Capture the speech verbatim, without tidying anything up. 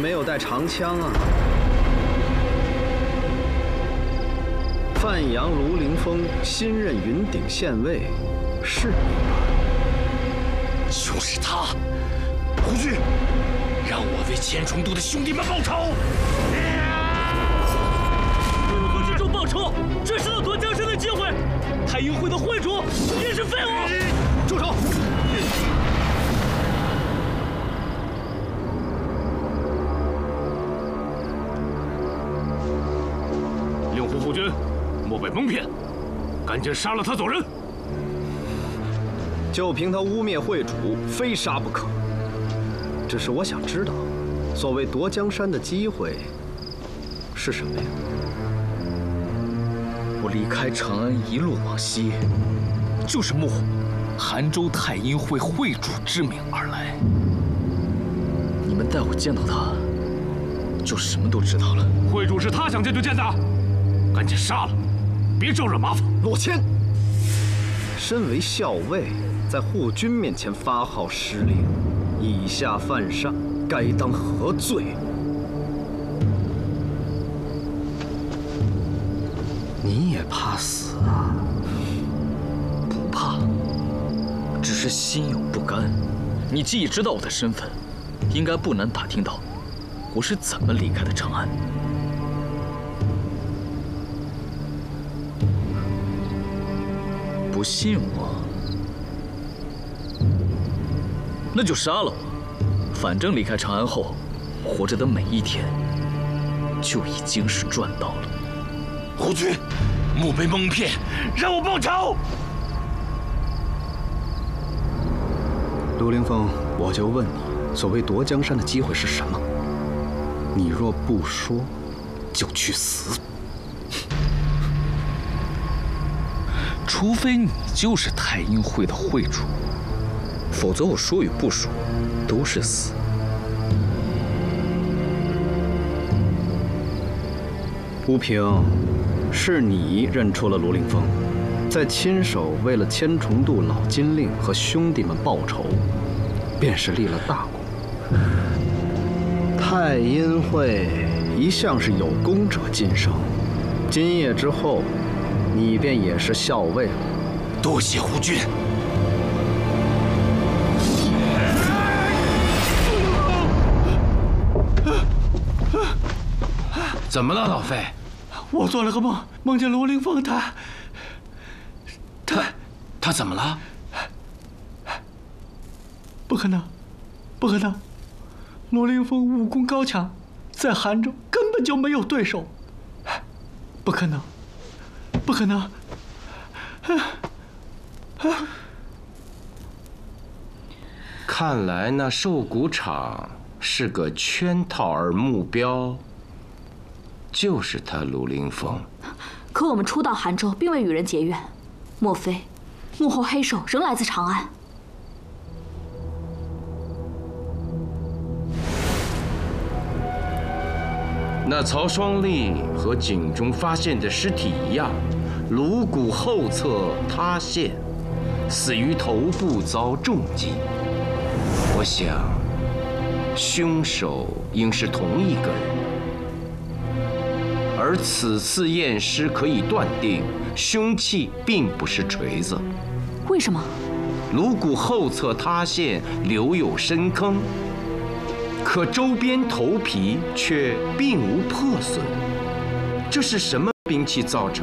没有带长枪啊？范阳卢凌风新任云顶县尉，是你吧？ 就是他，胡军，让我为千重渡的兄弟们报仇！ 为了和之中报仇，这是了夺江山的机会。太阴会的会主也是废物！ 住手！ 令狐护军，莫被蒙骗，赶紧杀了他走人！ 就凭他污蔑会主，非杀不可。只是我想知道，所谓夺江山的机会是什么呀？ 我离开长安，一路往西，就是慕韩州太阴会会主之命而来。你们待会见到他，就什么都知道了。 会主是他想见就见的，赶紧杀了，别招惹麻烦。 洛谦，身为校尉，在护军面前发号施令，以下犯上，该当何罪？你也怕死啊？ 不怕，只是心有不甘。你既已知道我的身份，应该不难打听到我是怎么离开的长安。不信我，那就杀了我。反正离开长安后，活着的每一天就已经是赚到了。 胡军，莫被蒙骗，让我报仇！ 卢凌风，我就问你，所谓夺江山的机会是什么？你若不说，就去死！ 除非你就是太阴会的会主，否则我说与不说，都是死。 吴平，是你认出了卢凌风，再亲手为了千重渡老金令和兄弟们报仇，便是立了大功。太阴会一向是有功者晋升，今夜之后，你便也是校尉了。 多谢胡军。怎么了，老费？ 我做了个梦，梦见卢凌风他， 他，他怎么了？ 不可能，不可能！卢凌风武功高强，在韩州根本就没有对手，不可能，不可能！ 看来那兽骨场是个圈套，而目标就是他卢凌风。 可我们初到韩州，并未与人结怨，莫非幕后黑手仍来自长安？ 那曹双立和井中发现的尸体一样，颅骨后侧塌陷，死于头部遭重击。我想，凶手应是同一个人。而此次验尸可以断定，凶器并不是锤子。 为什么？ 颅骨后侧塌陷，留有深坑，可周边头皮却并无破损。这是什么兵器造成？